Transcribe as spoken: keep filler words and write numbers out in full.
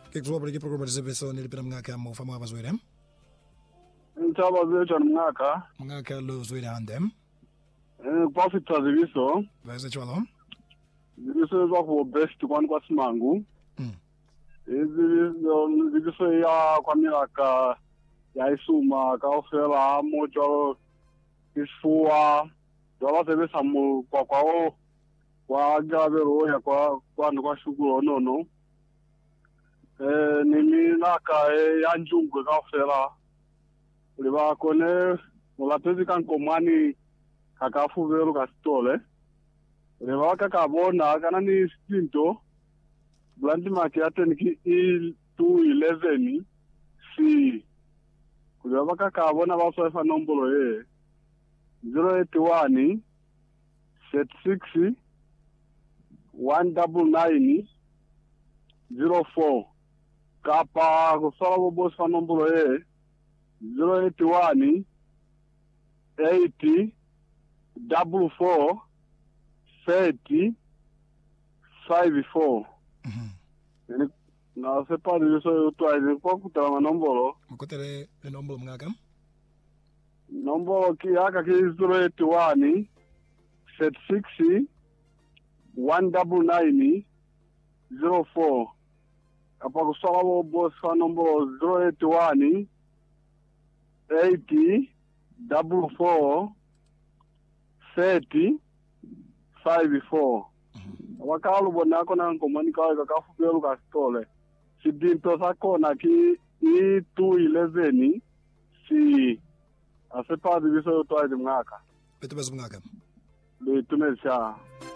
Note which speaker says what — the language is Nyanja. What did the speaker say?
Speaker 1: ke tlo bole ke programa se beso ne le pena mngaka mo fa mo bazwele
Speaker 2: Ntaba zejo mngaka
Speaker 1: mngaka lo zwele handem
Speaker 2: eh kwa fitha zibiso
Speaker 1: baze chwalo
Speaker 2: zibiso zwa ku best kwani kwa simangu
Speaker 1: mm
Speaker 2: zibiso zibiso ya kwa milaka ya isuma ka ofela mojo isfuwa dola tebe samu kwa kwao kwa gabero ya kwa kwa kwa shukuru nono eh nimi naka ya njungwe ka ofela liba kone mulatezi kan komani kakafu vero kastole liba kakabona kana ni splinto blandi maki aten ki il two eleven c kuliba kakabona baso fa nombolo ye zero eight one set six one double nine zero four kapa kusala bobo fa nombolo ye zero eight one eighty double four thirty five four. Na sepa de so to ai kwa kutama nombolo.
Speaker 1: mkotere le nombolo mngaka
Speaker 2: Nombolo ki aka ki zero eight one set six one double nine zero four. Apa kusala bo boss fa nombolo zero eight one eighty double four thirty five four. Wakalu bona kona ngomani kawe kakafupelu kastole. Sidinto sakona ki i two eleven si asepa diviso to ai mngaka.
Speaker 1: beto bazungaka
Speaker 2: Le tunesha.